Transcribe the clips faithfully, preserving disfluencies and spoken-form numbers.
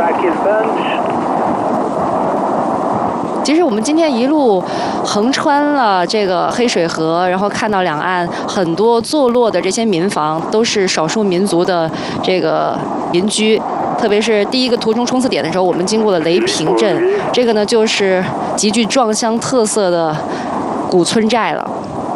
其实我们今天一路横穿了这个黑水河，然后看到两岸很多坐落的这些民房都是少数民族的这个民居。特别是第一个途中冲刺点的时候，我们经过了雷平镇，这个呢就是极具壮乡特色的古村寨了。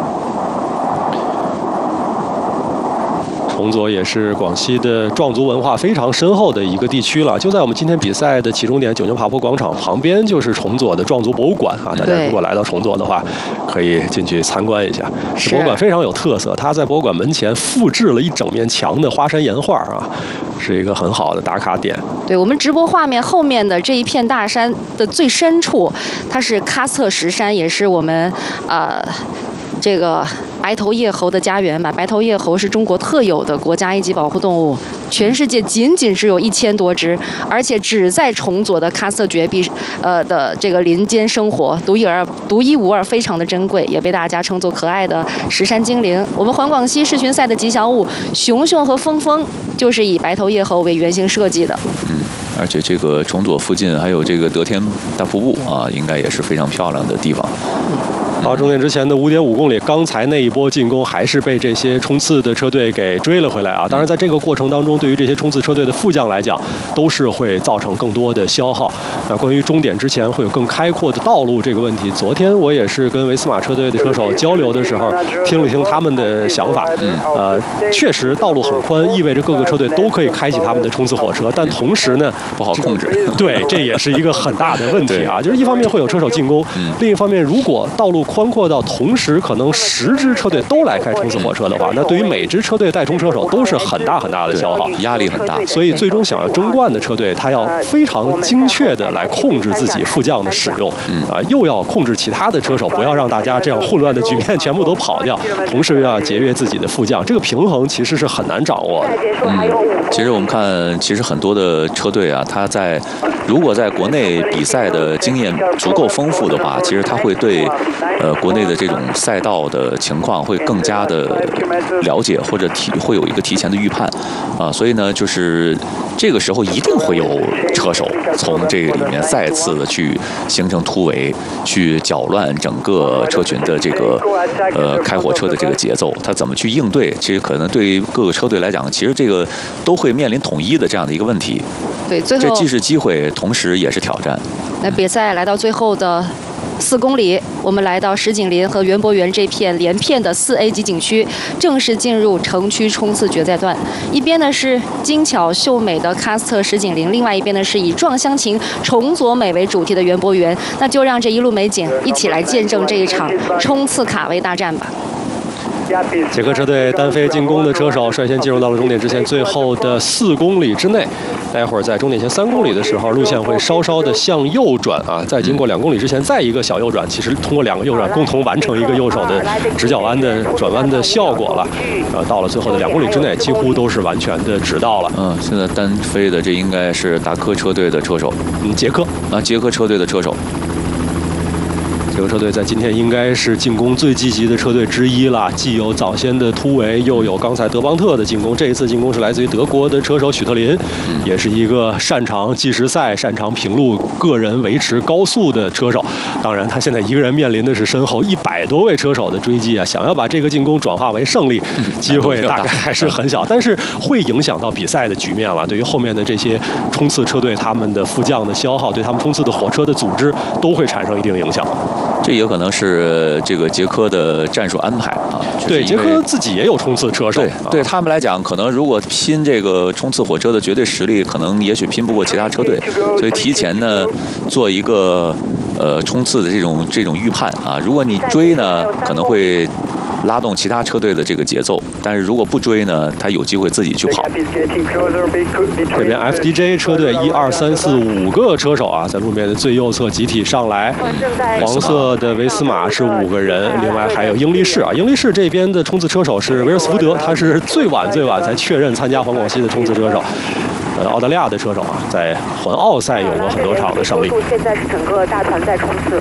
崇左也是广西的壮族文化非常深厚的一个地区了，就在我们今天比赛的起终点九牛爬坡广场旁边，就是崇左的壮族博物馆啊。大家如果来到崇左的话，可以进去参观一下。这博物馆非常有特色，它在博物馆门前复制了一整面墙的花山岩画啊，是一个很好的打卡点。 对，我们直播画面后面的这一片大山的最深处，它是喀瑟石山，也是我们呃这个白头叶猴的家园吧。白头叶猴是中国特有的国家一级保护动物，全世界仅仅只有一千多只，而且只在崇左的喀瑟绝壁呃的这个林间生活，独一而独一无二，非常的珍贵，也被大家称作可爱的石山精灵。我们环广西世巡赛的吉祥物熊熊和峰峰就是以白头叶猴为原型设计的。 嗯，而且这个崇左附近还有这个德天大瀑布啊，应该也是非常漂亮的地方。 到终点之前的五点五公里，刚才那一波进攻还是被这些冲刺的车队给追了回来啊！当然，在这个过程当中，对于这些冲刺车队的副将来讲，都是会造成更多的消耗。那关于终点之前会有更开阔的道路这个问题，昨天我也是跟维斯马车队的车手交流的时候，听了听他们的想法。嗯，呃，确实道路很宽，意味着各个车队都可以开启他们的冲刺火车，但同时呢， 不好控制。 对，这也是一个很大的问题啊！就是一方面会有车手进攻，嗯、另一方面，如果道路宽阔到同时可能十支车队都来开冲刺火车的话，那对于每支车队带冲车手都是很大很大的消耗， 压力很大。 所以最终想要争冠的车队，他要非常精确的来控制自己副将的使用，嗯啊，又要控制其他的车手，不要让大家这样混乱的局面全部都跑掉，同时又要节约自己的副将，这个平衡其实是很难掌握的。 嗯，其实我们看，其实很多的车队啊，他在如果在国内比赛的经验足够丰富的话，其实他会对呃国内的这种赛道的情况会更加的了解，或者提会有一个提前的预判啊，所以呢，就是这个时候一定会有车手从这个里面再次的去形成突围，去搅乱整个车群的这个呃开火车的这个节奏，他怎么去应对？其实可能对于各个车队来讲，其实这个都会面临统一的这样的一个问题。 对，最后这既是机会，同时也是挑战。 那比赛来到最后的四公里，我们来到石景林和园博园这片连片的四 A 级景区，正式进入城区冲刺决赛段。一边呢是精巧秀美的喀斯特石景林，另外一边呢是以壮乡情、崇左美为主题的园博园。那就让这一路美景一起来见证这一场冲刺卡位大战吧。 捷克车队单飞进攻的车手率先进入到了终点之前最后的四公里之内。待会儿在终点前三公里的时候，路线会稍稍的向右转啊，再经过两公里之前再一个小右转，其实通过两个右转共同完成一个右手的直角弯的转弯的效果了。呃，到了最后的两公里之内，几乎都是完全的直道了。 嗯，现在单飞的这应该是达科车队的车手， 嗯，捷克啊，捷克车队的车手。 捷克车队在今天应该是进攻最积极的车队之一了，既有早先的突围，又有刚才德邦特的进攻。这一次进攻是来自于德国的车手许特林，也是一个擅长计时赛、擅长平路、个人维持高速的车手。当然，他现在一个人面临的是身后一百多位车手的追击啊，想要把这个进攻转化为胜利，机会大概还是很小，但是会影响到比赛的局面了。对于后面的这些冲刺车队，他们的副将的消耗，对他们冲刺的火车的组织，都会产生一定影响。 这也可能是这个捷克的战术安排啊。 对，捷克自己也有冲刺车手， 对，对他们来讲，可能如果拼这个冲刺火车的绝对实力，可能也许拼不过其他车队，所以提前呢做一个呃冲刺的这种这种预判啊。如果你追呢，可能会拉动其他车队的这个节奏，但是如果不追呢，他有机会自己去跑。 这边 F D J 车队一二三四五个车手啊，在路面的最右侧集体上来，黄色的维斯马是五个人，另外还有英力士啊，英力士这边的冲刺车手是维尔斯福德，他是最晚最晚才确认参加环广西的冲刺车手。呃，澳大利亚的车手啊，在环奥赛有过很多场的胜利。 现在是整个大团在冲刺。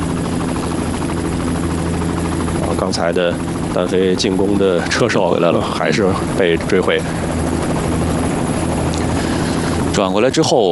刚才的单飞进攻的车手回来了，还是被追回。 转过来之后。